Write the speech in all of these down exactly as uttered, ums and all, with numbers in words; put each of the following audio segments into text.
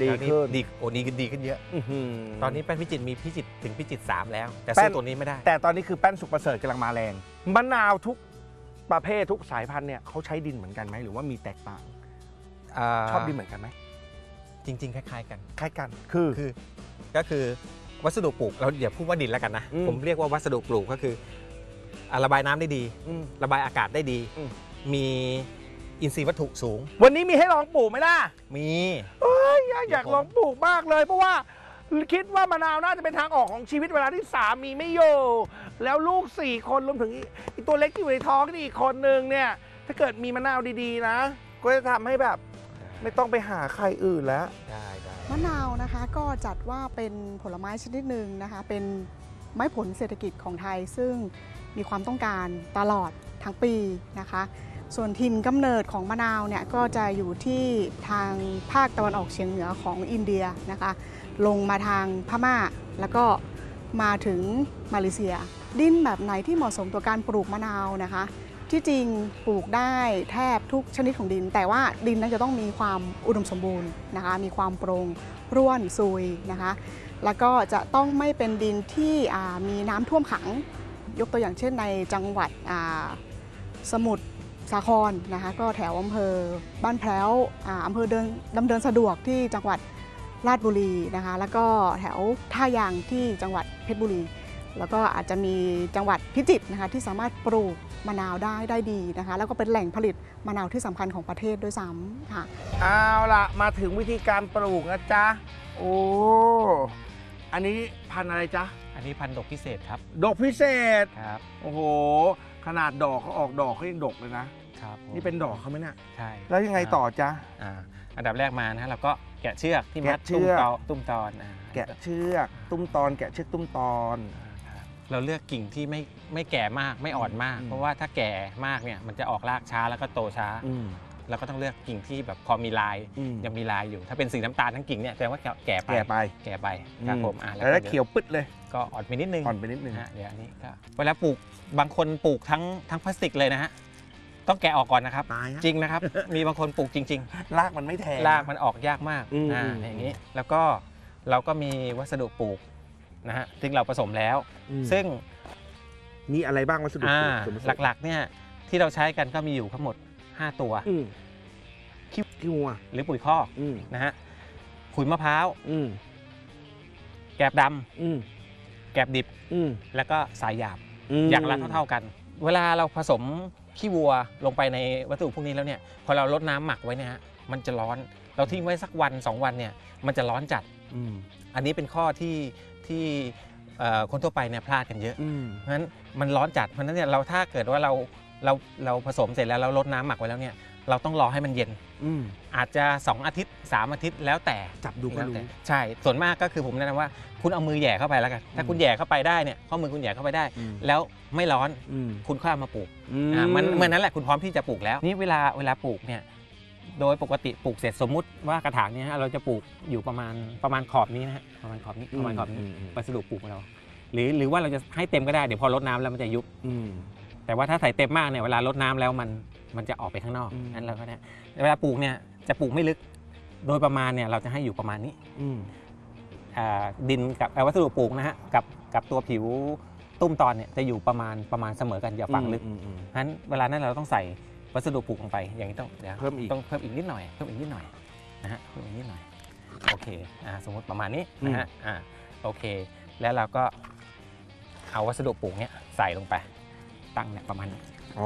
ดีขึ้นดีโอ้ดีขึ้นดีขึ้นเยอะตอนนี้แป้นพิจิตรมีพิจิตรถึงพิจิตรสามแล้วแต่ซื้อตัวนี้ไม่ได้แต่ตอนนี้คือแป้นสุกประเสริฐกำลังมาแรงมะนาวทุกประเภททุกสายพันธุ์เนี่ยเขาใช้ดินเหมือนกันไหมหรือว่ามีแตกต่างชอบดินเหมือนกันไหมจริงๆคล้ายๆกันคล้ายกันคือคือก็คือวัสดุปลูกเราอย่าพูดว่าดินแล้วกันนะผมเรียกว่าวัสดุปลูกก็คือระบายน้ำได้ดีระบายอากาศได้ดีมีอินทรีย์วัตถุสูงวันนี้มีให้ลองปลูกไหมล่ะมีเอ้ยอยากลองปลูกมากเลยเพราะว่าคิดว่ามะนาวน่าจะเป็นทางออกของชีวิตเวลาที่สามีไม่อยู่แล้วลูกสี่คนรวมถึงอีตัวเล็กที่อยู่ในท้องนี่อีกคนนึงเนี่ยถ้าเกิดมีมะนาวดีๆนะก็จะทำให้แบบไม่ต้องไปหาใครอื่นแล้วได้ได้มะนาวนะคะก็จัดว่าเป็นผลไม้ชนิดหนึ่งนะคะเป็นไม้ผลเศรษฐกิจของไทยซึ่งมีความต้องการตลอดทั้งปีนะคะส่วนถิ่นกำเนิดของมะนาวเนี่ยก็จะอยู่ที่ทางภาคตะวันออกเฉียงเหนือของอินเดียนะคะลงมาทางพม่าแล้วก็มาถึงมาเลเซียดินแบบไหนที่เหมาะสมต่อการปลูกมะนาวนะคะที่จริงปลูกได้แทบทุกชนิดของดินแต่ว่าดินนั้นจะต้องมีความอุดมสมบูรณ์นะคะมีความโปร่งร่วนซุยนะคะแล้วก็จะต้องไม่เป็นดินที่มีน้ำท่วมขังยกตัวอย่างเช่นในจังหวัดสมุทรสาครนะคะก็แถวอำเภอบ้านแพ้วอำเภอเดินดำเนินสะดวกที่จังหวัดราชบุรีนะคะแล้วก็แถวท่ายางที่จังหวัดเพชรบุรีแล้วก็อาจจะมีจังหวัดพิจิตรนะคะที่สามารถปลูกมะนาวได้ได้ดีนะคะแล้วก็เป็นแหล่งผลิตมะนาวที่สำคัญของประเทศด้วยซ้ำค่ะเอาล่ะมาถึงวิธีการปลูกนะจ๊ะโอ้อันนี้พันธุ์อะไรจ๊ะอันนี้พันธุ์ดอกพิเศษครับดอกพิเศษครับโอ้โหขนาดดอกเขาออกดอกเขายังดกเลยนะครับนี่เป็นดอกเขาไหมเนี่ยใช่แล้วยังไงต่อจ๊ะอ่าอันดับแรกมานะเราก็แกะเชือกที่มัดตุ้มตอนตุ้มตอนแกะเชือกตุ้มตอนแกะเชือกตุ้มตอนเราเลือกกิ่งที่ไม่ไม่แก่มากไม่อ่อนมากเพราะว่าถ้าแก่มากเนี่ยมันจะออกรากช้าแล้วก็โตช้าเราก็ต้องเลือกกิ่งที่แบบพอมีลายยังมีลายอยู่ถ้าเป็นสีน้ำตาลทั้งกิ่งเนี่ยแสดงว่าแก่ไปแก่ไปแก่ไปครับผมอ่าแล้วเขียวปึ๊ดเลยก็อ่อนไปนิดนึงอ่อนไปนิดนึงเดี๋ยวอันนี้ก็เวลาปลูกบางคนปลูกทั้งทั้งพลาสติกเลยนะฮะต้องแกะออกก่อนนะครับจริงนะครับมีบางคนปลูกจริงๆรากมันไม่แทงรากมันออกยากมากอ่าอย่างนี้แล้วก็เราก็มีวัสดุปลูกนะฮะซึ่งเราผสมแล้วซึ่งมีอะไรบ้างวัสดุปลูกหลักๆเนี่ยที่เราใช้กันก็มีอยู่ทั้งหมดห้าตัวขี้วัวหรือปุ๋ยคอกนะฮะขุยมะพร้าวแกบดำแกบดิบแล้วก็สายหยาบอย่างละเท่าๆกันเวลาเราผสมขี้วัวลงไปในวัสดุพวกนี้แล้วเนี่ยพอเราลดน้ำหมักไว้เนี่ยฮะมันจะร้อนเราทิ้งไว้สักวันสองวันเนี่ยมันจะร้อนจัดอันนี้เป็นข้อที่ที่คนทั่วไปเนี่ยพลาดกันเยอะเพราะฉะนั้นมันร้อนจัดเพราะฉะนั้นเนี่ยเราถ้าเกิดว่าเราเราเราผสมเสร็จแล้วเราลดน้ำหมักไว้แล้วเนี่ยเราต้องรอให้มันเย็นอาจจะสองอาทิตย์สามอาทิตย์แล้วแต่จับดูก็รู้ใช่ส่วนมากก็คือผมแนะนำว่าคุณเอามือแย่เข้าไปแล้วกันถ้าคุณแย่เข้าไปได้เนี่ยข้อมือคุณแย่เข้าไปได้แล้วไม่ร้อนคุณค่อยมาปลูกมันเมื่อนั้นแหละคุณพร้อมที่จะปลูกแล้วนี่เวลาเวลาปลูกเนี่ยโดยปกติปลูกเสร็จสมมุติว่ากระถางนี้เราจะปลูกอยู่ประมาณประมาณขอบนี้นะฮะประมาณขอบนี้ประมาณขอบนี้วัสดุปลูกของเราหรือหรือว่าเราจะให้เต็มก็ได้เดี๋ยวพอรดน้ำแล้วมันจะยุบแต่ว่าถ้าใส่เต็มมากเนี่ยเวลารดน้ำแล้วมันมันจะออกไปข้างนอกนั้นเราก็เนี่ยเวลาปลูกเนี่ยจะปลูกไม่ลึกโดยประมาณเนี่ยเราจะให้อยู่ประมาณนี้ดินกับวัสดุปลูกนะฮะกับกับตัวผิวตุ้มตอนเนี่ยจะอยู่ประมาณประมาณเสมอกันอย่าฝังลึกนั้นเวลานั้นเราต้องใส่วัสดุปลูกลงไปอย่างนี้ต้องเดี๋ยวเพิ่มอีกต้องเพิ่มอีกนิดหน่อยเพิ่มอีกนิดหน่อยนะฮะเพิ่มอีกนิดหน่อยโอเคอ่าสมมติประมาณนี้นะฮะอ่าโอเคแล้วเราก็เอาวัสดุปลูกเนี่ยใส่ลงไปตั้งเนี่ยประมาณนี้อ๋อ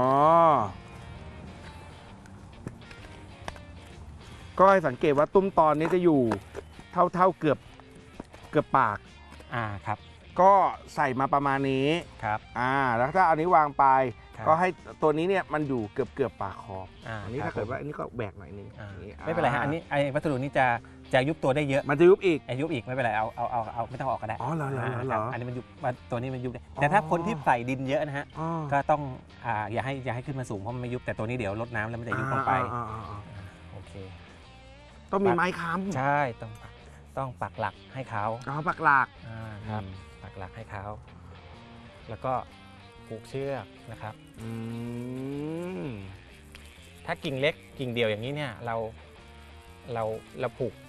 ก็ให้สังเกตว่าตุ้มตอนนี้จะอยู่เท่าเท่าเกือบเกือบปากอ่าครับก็ใส่มาประมาณนี้ครับอ่าแล้วถ้าอันนี้วางไปก็ให้ตัวนี้เนี่ยมันอยู่เกือบเกือบปากขอบอันนี้ถ้าเกิดว่าอันนี้ก็แบกหน่อยนึงไม่เป็นไรฮะอันนี้ไอ้วัสดุนี้จะจะยุบตัวได้เยอะมันจะยุบอีกยุบอีกไม่เป็นไรเอาเอาเอาเอาไม่ต้องออกก็ได้อ๋อเหรอเหรออันนี้มันยุบตัวนี้มันยุบได้แต่ถ้าคนที่ใส่ดินเยอะนะฮะก็ต้องอ่าอย่าให้อย่าให้ขึ้นมาสูงเพราะมันไม่ยุบแต่ตัวนี้เดี๋ยวลดน้ำแล้วมันจะยุบลงไปโอเคต้องมีไม้ค้ำใช่ต้องต้องปักหลักให้เขาอ๋อปักหลักครับปักหลักให้เขาแล้วก็ผูกเชือกนะครับถ้ากิ่งเล็กกิ่งเดียวอย่างนี้เนี่ยเราเราเราผูก